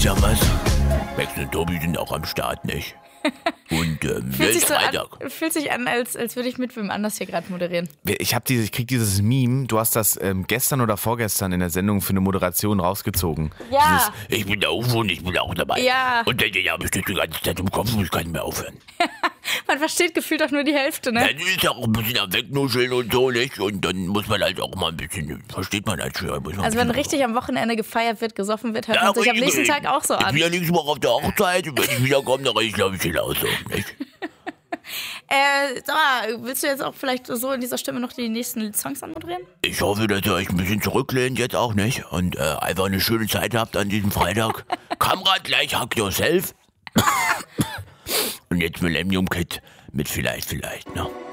sag was, Max und Tobi sind auch am Start, nicht? Und Freitag. Fühlt sich an, als würde ich mit wem anders hier gerade moderieren. Ich krieg dieses Meme, du hast das gestern oder vorgestern in der Sendung für eine Moderation rausgezogen. Ja. Ich bin da auch und ich bin auch dabei. Ja. Und dann habe ich das die ganze Zeit im Kopf und ich kann nicht mehr aufhören. Man versteht gefühlt auch nur die Hälfte, ne? Dann ist ja auch ein bisschen am Wegnuscheln und so, nicht? Und dann muss man halt auch mal ein bisschen, versteht man halt schwer. Also wenn richtig am Wochenende gefeiert wird, gesoffen wird, hört man sich am nächsten Tag auch so Ich an. bin ja nächste Woche auf der Hochzeit und wenn ich wiederkomme, dann reiche ich, glaube ich, genauso, nicht? Sag mal, willst du jetzt auch vielleicht so in dieser Stimme noch die nächsten Songs anmoderieren? Ich hoffe, dass ihr euch ein bisschen zurücklehnt, jetzt auch nicht. Und einfach eine schöne Zeit habt an diesem Freitag. Kamerad gleich, hack yourself. Und jetzt Millennium Kid mit vielleicht, ne?